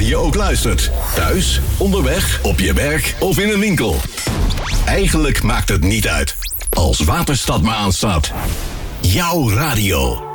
je ook luistert. Thuis, onderweg, op je werk of in een winkel. Eigenlijk maakt het niet uit. Als Waterstad maar aanstaat. Jouw radio.